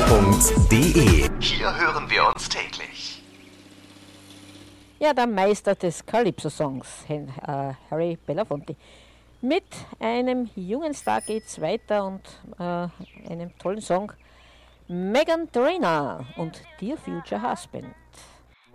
Hier hören wir uns täglich. Ja, der Meister des Calypso-Songs, Harry Belafonte. Mit einem jungen Star geht's weiter und einem tollen Song, Meghan Trainor und Dear Future Husband.